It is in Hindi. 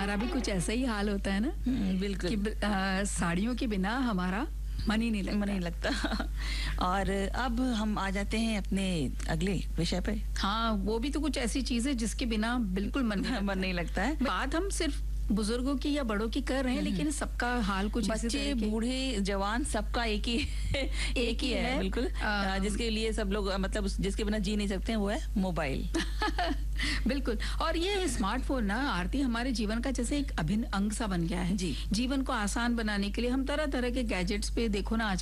हमारा भी कुछ ऐसा ही हाल होता है ना बिल्कुल कि साड़ियों के बिना हमारा मन ही नहीं लगता। और अब हम आ जाते हैं अपने अगले विषय पे। हाँ, वो भी तो कुछ ऐसी चीज है जिसके बिना बिल्कुल मन नहीं लगता है। बात हम सिर्फ बुजुर्गों की या बड़ों की कर रहे हैं, लेकिन सबका हाल कुछ बच्चे बूढ़े जवान सबका एक ही है बिल्कुल। जिसके लिए सब लोग मतलब जिसके बिना जी नहीं सकते हैं वो है मोबाइल। बिल्कुल। और ये स्मार्टफोन ना आरती हमारे जीवन का जैसे एक अभिन्न अंग सा बन गया है। जी। जीवन को आसान बनाने के लिए हम तरह तरह के गैजेट्स पे देखो ना